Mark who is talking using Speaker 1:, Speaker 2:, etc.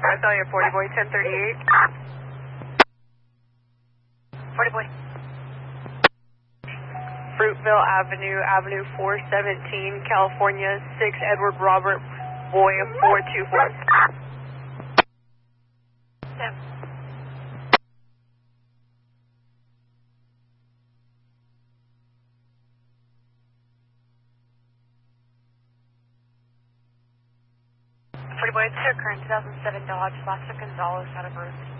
Speaker 1: I saw you, 40 boy, 1038.
Speaker 2: 40 boy.
Speaker 1: Fruitville Avenue, Avenue 417, California, 6 Edward Robert, boy 424.
Speaker 2: Sam. Boy, it's your current 2007 Dodge, Lester Gonzalez out of Bruce.